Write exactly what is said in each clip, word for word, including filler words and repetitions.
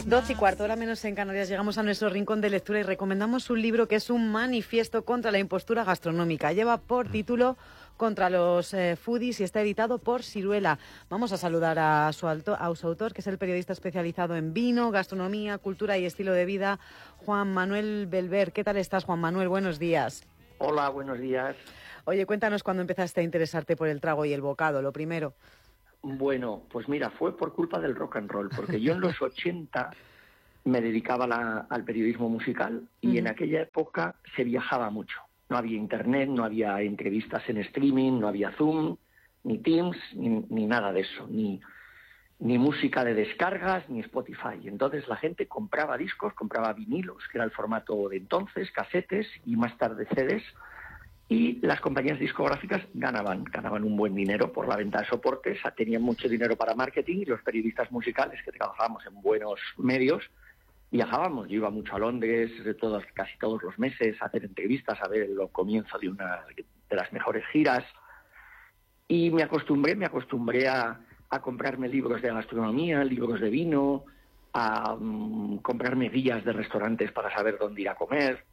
Doce y cuarto, hora menos en Canarias, llegamos a nuestro rincón de lectura y recomendamos un libro que es un manifiesto contra la impostura gastronómica. Lleva por título Contra los eh, foodies y está editado por Siruela. Vamos a saludar a su, alto, a su autor, que es el periodista especializado en vino, gastronomía, cultura y estilo de vida, Juan Manuel Belver. ¿Qué tal estás, Juan Manuel? Buenos días. Hola, buenos días. Oye, cuéntanos cuándo empezaste a interesarte por el trago y el bocado, lo primero. Bueno, pues mira, fue por culpa del rock and roll, porque yo en los ochenta me dedicaba la, al periodismo musical y uh-huh. en aquella época se viajaba mucho. No había internet, no había entrevistas en streaming, no había Zoom, ni Teams, ni, ni nada de eso, ni, ni música de descargas, ni Spotify. Entonces la gente compraba discos, compraba vinilos, que era el formato de entonces, casetes y más tarde C Ds, y las compañías discográficas ganaban, ganaban un buen dinero por la venta de soportes, tenían mucho dinero para marketing y los periodistas musicales que trabajábamos en buenos medios viajábamos. Yo iba mucho a Londres, todos, casi todos los meses, a hacer entrevistas, a ver el comienzo de una de las mejores giras. Y me acostumbré, me acostumbré a, a comprarme libros de gastronomía, libros de vino, a um, comprarme guías de restaurantes para saber dónde ir a comer.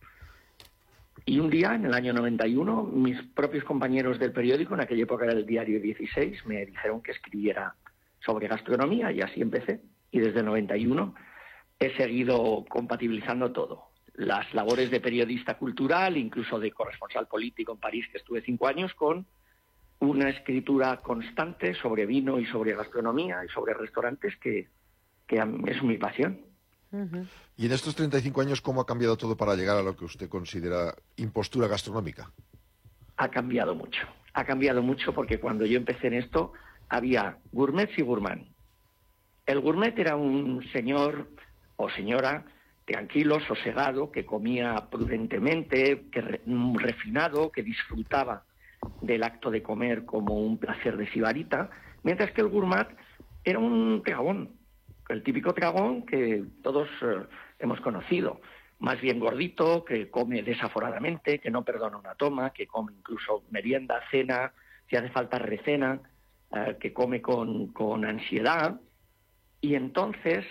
Y un día, en el año noventa y uno, mis propios compañeros del periódico, en aquella época era el Diario dieciséis, me dijeron que escribiera sobre gastronomía y así empecé. Y desde el noventa y uno he seguido compatibilizando todo. Las labores de periodista cultural, incluso de corresponsal político en París, que estuve cinco años, con una escritura constante sobre vino y sobre gastronomía y sobre restaurantes, que, que es mi pasión. Uh-huh. Y en estos treinta y cinco años, ¿cómo ha cambiado todo para llegar a lo que usted considera impostura gastronómica? Ha cambiado mucho. Ha cambiado mucho porque cuando yo empecé en esto había gourmets y gourmand. El gourmet era un señor o señora tranquilo, sosegado, que comía prudentemente, que re, refinado, que disfrutaba del acto de comer como un placer de sibarita, mientras que el gourmet era un tragón, el típico tragón que todos eh, hemos conocido, más bien gordito, que come desaforadamente, que no perdona una toma, que come incluso merienda, cena, si hace falta recena, eh, que come con, con ansiedad. Y entonces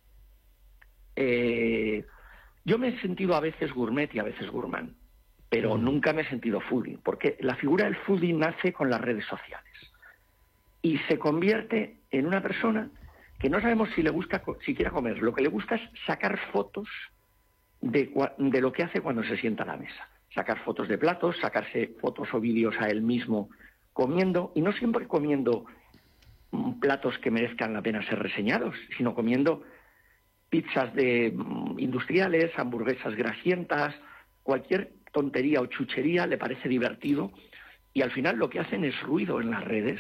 eh, yo me he sentido a veces gourmet y a veces gourmand, pero mm. nunca me he sentido foodie, porque la figura del foodie nace con las redes sociales y se convierte en una persona que no sabemos si le gusta si quiera comer. Lo que le gusta es sacar fotos de, de lo que hace cuando se sienta a la mesa. Sacar fotos de platos, sacarse fotos o vídeos a él mismo comiendo, y no siempre comiendo platos que merezcan la pena ser reseñados, sino comiendo pizzas de um, industriales, hamburguesas grasientas, cualquier tontería o chuchería le parece divertido, y al final lo que hacen es ruido en las redes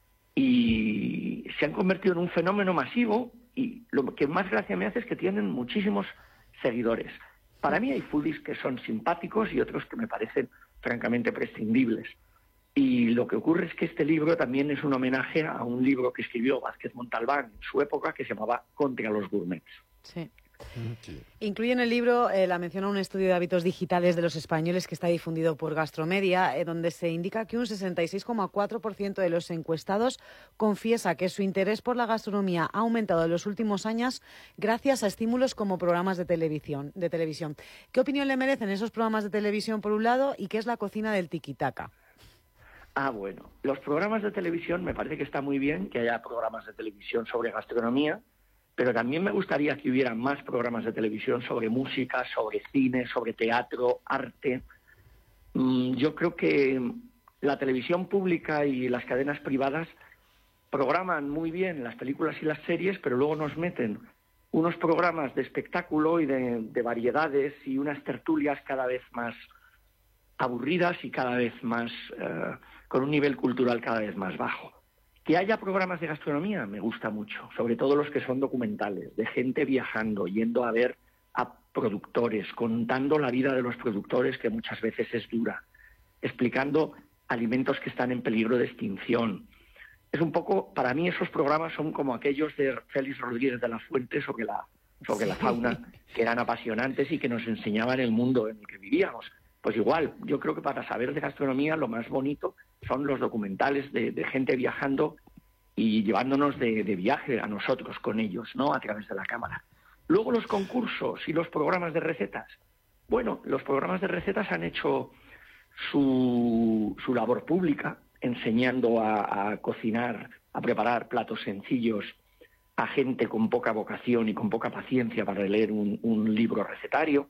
y se han convertido en un fenómeno masivo, y lo que más gracia me hace es que tienen muchísimos seguidores. Para mí hay foodies que son simpáticos y otros que me parecen francamente prescindibles. Y lo que ocurre es que este libro también es un homenaje a un libro que escribió Vázquez Montalbán en su época, que se llamaba Contra los gourmets. Sí. Sí. Incluye en el libro eh, la mención a un estudio de hábitos digitales de los españoles que está difundido por Gastromedia, eh, donde se indica que un sesenta y seis coma cuatro por ciento de los encuestados confiesa que su interés por la gastronomía ha aumentado en los últimos años gracias a estímulos como programas de televisión. De televisión. ¿Qué opinión le merecen esos programas de televisión por un lado y qué es la cocina del tiki-taka? Ah, bueno, los programas de televisión me parece que está muy bien que haya programas de televisión sobre gastronomía, pero también me gustaría que hubiera más programas de televisión sobre música, sobre cine, sobre teatro, arte. Yo creo que la televisión pública y las cadenas privadas programan muy bien las películas y las series, pero luego nos meten unos programas de espectáculo y de, de variedades y unas tertulias cada vez más aburridas y cada vez más eh, con un nivel cultural cada vez más bajo. Que haya programas de gastronomía me gusta mucho, sobre todo los que son documentales, de gente viajando, yendo a ver a productores, contando la vida de los productores, que muchas veces es dura, explicando alimentos que están en peligro de extinción. Es un poco, para mí esos programas son como aquellos de Félix Rodríguez de la Fuente sobre la, sobre la fauna, que eran apasionantes y que nos enseñaban el mundo en el que vivíamos. Pues igual, yo creo que para saber de gastronomía lo más bonito son los documentales de, de gente viajando y llevándonos de, de viaje a nosotros con ellos, ¿no?, a través de la cámara. Luego los concursos y los programas de recetas. Bueno, los programas de recetas han hecho su, su labor pública, enseñando a, a cocinar, a preparar platos sencillos a gente con poca vocación y con poca paciencia para leer un, un libro recetario.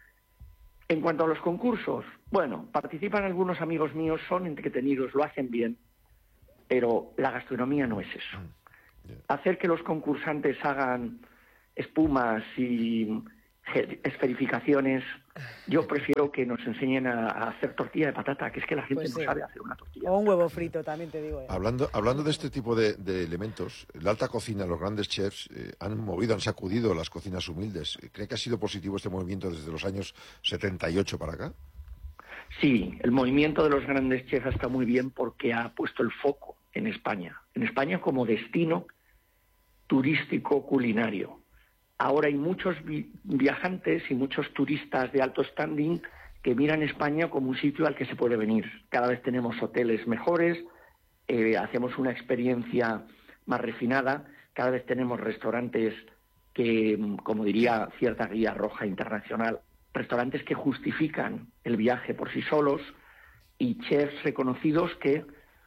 En cuanto a los concursos, bueno, participan algunos amigos míos, son entretenidos, lo hacen bien, pero la gastronomía no es eso. Hacer que los concursantes hagan espumas y esferificaciones, yo prefiero que nos enseñen a, a hacer tortilla de patata, que es que la gente pues sí. no sabe hacer una tortilla. O un huevo frito, también te digo. ¿eh? Hablando, hablando de este tipo de, de elementos, la alta cocina, los grandes chefs eh, han movido, han sacudido las cocinas humildes. ¿Cree que ha sido positivo este movimiento desde los años setenta y ocho para acá? Sí, el movimiento de los grandes chefs está muy bien porque ha puesto el foco en España. En España como destino turístico culinario. Ahora hay muchos vi- viajantes y muchos turistas de alto standing que miran España como un sitio al que se puede venir. Cada vez tenemos hoteles mejores, eh, hacemos una experiencia más refinada, cada vez tenemos restaurantes que, como diría cierta guía roja internacional, restaurantes que justifican el viaje por sí solos y chefs reconocidos que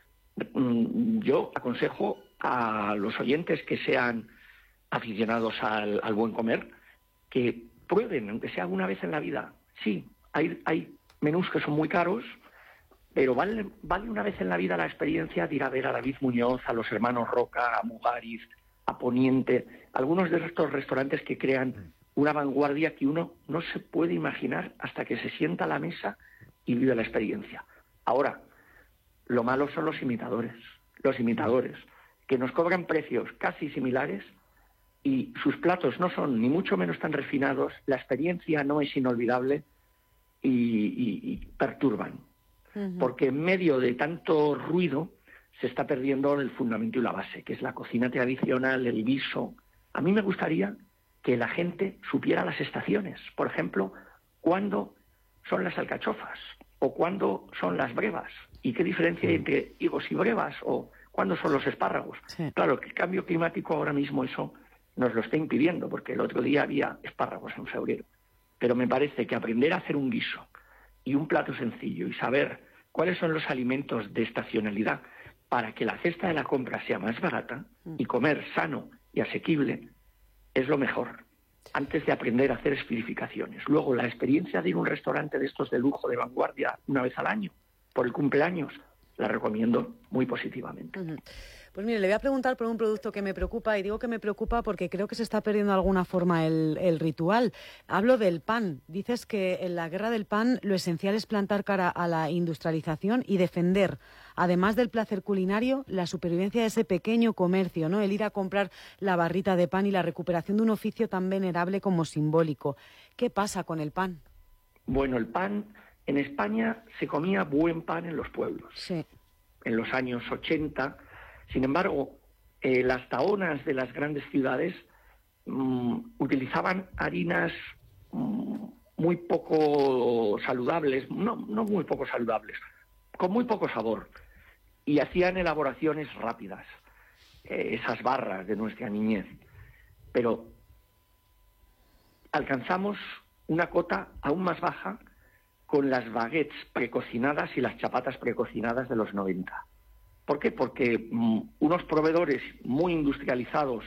mm, yo aconsejo a los oyentes que sean aficionados al, al buen comer, que prueben, aunque sea una vez en la vida. Sí, hay, hay menús que son muy caros, pero vale, vale una vez en la vida la experiencia de ir a ver a David Muñoz, a los hermanos Roca, a Mugariz, a Poniente, algunos de estos restaurantes que crean una vanguardia que uno no se puede imaginar hasta que se sienta a la mesa y vive la experiencia. Ahora, lo malo son los imitadores, los imitadores, que nos cobran precios casi similares y sus platos no son ni mucho menos tan refinados, la experiencia no es inolvidable y, y, y perturban. Uh-huh. Porque en medio de tanto ruido se está perdiendo el fundamento y la base, que es la cocina tradicional, el guiso. A mí me gustaría que la gente supiera las estaciones. Por ejemplo, cuándo son las alcachofas o cuándo son las brevas y qué diferencia hay entre higos y brevas o cuándo son los espárragos. Sí. Claro, que el cambio climático ahora mismo eso nos lo está impidiendo, porque el otro día había espárragos en febrero. Pero me parece que aprender a hacer un guiso y un plato sencillo y saber cuáles son los alimentos de estacionalidad para que la cesta de la compra sea más barata y comer sano y asequible es lo mejor, antes de aprender a hacer especificaciones. Luego, la experiencia de ir a un restaurante de estos de lujo, de vanguardia, una vez al año, por el cumpleaños, la recomiendo muy positivamente. Uh-huh. Pues mire, le voy a preguntar por un producto que me preocupa, y digo que me preocupa porque creo que se está perdiendo de alguna forma el, el ritual. Hablo del pan. Dices que en la guerra del pan lo esencial es plantar cara a la industrialización y defender, además del placer culinario, la supervivencia de ese pequeño comercio, ¿no? El ir a comprar la barrita de pan y la recuperación de un oficio tan venerable como simbólico. ¿Qué pasa con el pan? Bueno, el pan, en España se comía buen pan en los pueblos. Sí. En los años ochenta... Sin embargo, eh, las taonas de las grandes ciudades mmm, utilizaban harinas mmm, muy poco saludables, no, no muy poco saludables, con muy poco sabor, y hacían elaboraciones rápidas, eh, esas barras de nuestra niñez. Pero alcanzamos una cota aún más baja con las baguettes precocinadas y las chapatas precocinadas de los noventa. ¿Por qué? Porque um, unos proveedores muy industrializados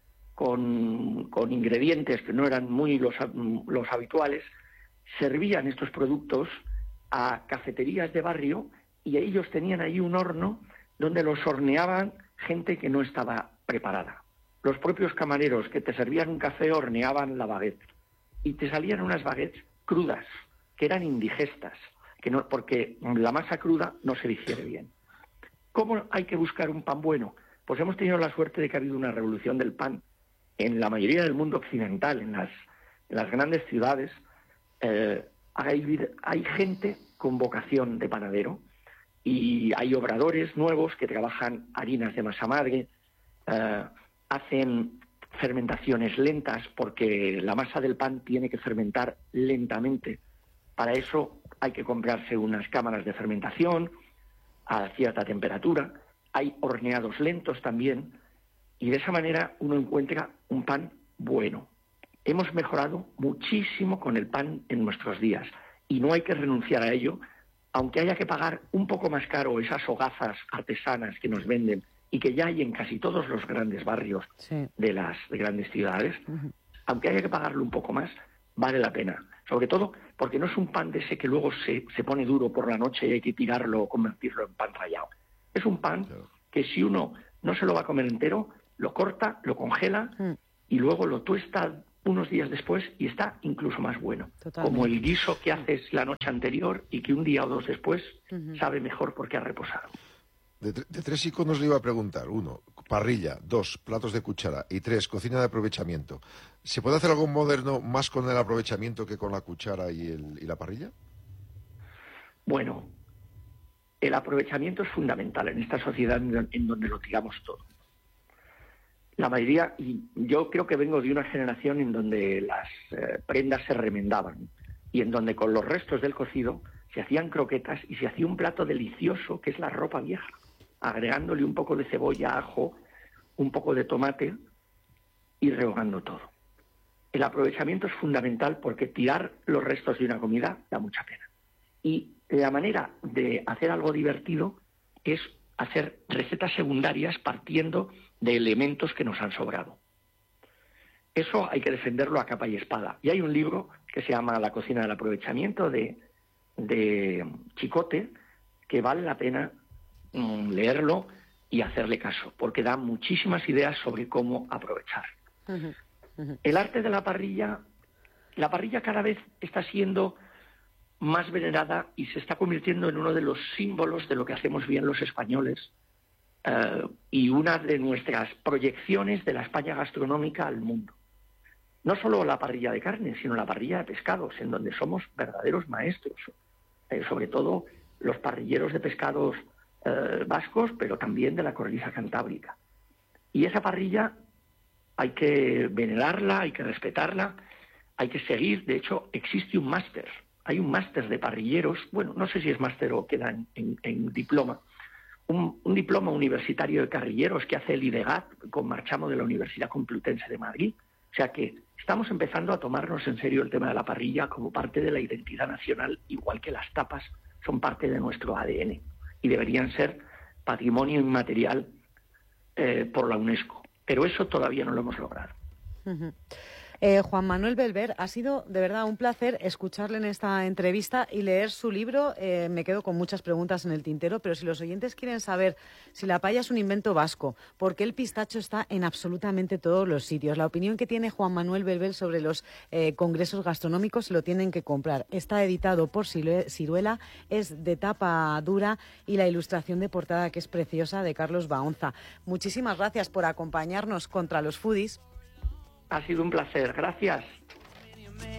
con, con ingredientes que no eran muy los, los habituales servían estos productos a cafeterías de barrio y ellos tenían ahí un horno donde los horneaban gente que no estaba preparada. Los propios camareros que te servían un café horneaban la baguette y te salían unas baguettes crudas que eran indigestas, que no, porque la masa cruda no se digiere bien. ¿Cómo hay que buscar un pan bueno? Pues hemos tenido la suerte de que ha habido una revolución del pan en la mayoría del mundo occidental, en las, en las grandes ciudades. Eh, hay, hay gente con vocación de panadero y hay obradores nuevos que trabajan harinas de masa madre, eh, hacen fermentaciones lentas porque la masa del pan tiene que fermentar lentamente. Para eso hay que comprarse unas cámaras de fermentación a cierta temperatura, hay horneados lentos también, y de esa manera uno encuentra un pan bueno. hemos mejorado muchísimo con el pan en nuestros días y no hay que renunciar a ello, aunque haya que pagar un poco más caro esas hogazas artesanas que nos venden y que ya hay en casi todos los grandes barrios sí. de las de grandes ciudades, uh-huh. aunque haya que pagarlo un poco más, vale la pena. Sobre todo porque no es un pan de ese que luego se, se pone duro por la noche y hay que tirarlo o convertirlo en pan rallado. Es un pan claro. que si uno no se lo va a comer entero, lo corta, lo congela uh-huh. y luego lo tuesta unos días después y está incluso más bueno. Totalmente. Como el guiso que haces la noche anterior y que un día o dos después uh-huh. sabe mejor porque ha reposado. De, de tres iconos le iba a preguntar. Uno, parrilla. Dos, platos de cuchara. Y tres, cocina de aprovechamiento. ¿Se puede hacer algo moderno más con el aprovechamiento que con la cuchara y, el, y la parrilla? Bueno, el aprovechamiento es fundamental en esta sociedad en, en donde lo tiramos todo. La mayoría, y yo creo que vengo de una generación en donde las eh, prendas se remendaban y en donde con los restos del cocido se hacían croquetas y se hacía un plato delicioso que es la ropa vieja, agregándole un poco de cebolla, ajo, un poco de tomate y rehogando todo. El aprovechamiento es fundamental porque tirar los restos de una comida da mucha pena. Y la manera de hacer algo divertido es hacer recetas secundarias partiendo de elementos que nos han sobrado. Eso hay que defenderlo a capa y espada. Y hay un libro que se llama La cocina del aprovechamiento de, de Chicote que vale la pena mm, leerlo y hacerle caso, porque da muchísimas ideas sobre cómo aprovechar. Uh-huh. Uh-huh. El arte de la parrilla, la parrilla cada vez está siendo más venerada y se está convirtiendo en uno de los símbolos de lo que hacemos bien los españoles uh, y una de nuestras proyecciones de la España gastronómica al mundo. No solo la parrilla de carne, sino la parrilla de pescados, en donde somos verdaderos maestros, eh, sobre todo los parrilleros de pescados eh, vascos, pero también de la cornisa cantábrica. Y esa parrilla hay que venerarla, hay que respetarla, hay que seguir. De hecho, existe un máster. Hay un máster de parrilleros, bueno, no sé si es máster o queda en, en, en diploma, un, un diploma universitario de parrilleros que hace el IDEGAT con Marchamo de la Universidad Complutense de Madrid. O sea que estamos empezando a tomarnos en serio el tema de la parrilla como parte de la identidad nacional, igual que las tapas son parte de nuestro A D N y deberían ser patrimonio inmaterial eh, por la UNESCO. Pero eso todavía no lo hemos logrado. Uh-huh. Eh, Juan Manuel Belver, ha sido de verdad un placer escucharle en esta entrevista y leer su libro. Eh, me quedo con muchas preguntas en el tintero, pero si los oyentes quieren saber si la paella es un invento vasco, por qué el pistacho está en absolutamente todos los sitios, la opinión que tiene Juan Manuel Belver sobre los eh, congresos gastronómicos, lo tienen que comprar. Está editado por Siruela, es de tapa dura y la ilustración de portada, que es preciosa, de Carlos Baonza. Muchísimas gracias por acompañarnos contra los foodies. Ha sido un placer. Gracias.